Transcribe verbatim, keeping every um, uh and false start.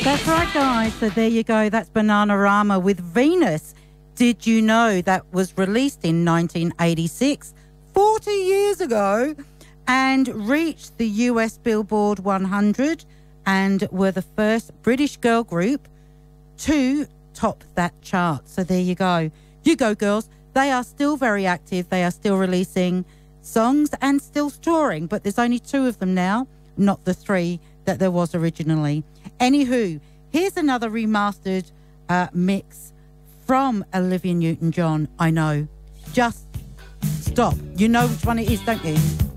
That's right, guys. So there you go. That's Bananarama with Venus. Did you know that was released in nineteen eighty-six, forty years ago, and reached the U S Billboard one hundred and were the first British girl group to top that chart. So there you go. You go, girls. They are still very active. They are still releasing songs and still touring, but there's only two of them now, not the three that there was originally. Anywho, here's another remastered uh, mix from Olivia Newton-John. I know. Just stop. You know which one it is, don't you?